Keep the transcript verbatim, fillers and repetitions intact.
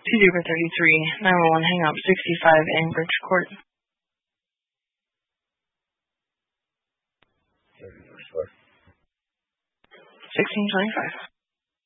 Two zero thirty-three, nine one one, hang up, sixty-five Anchorage Court. thirty-first floor. sixteen twenty-five.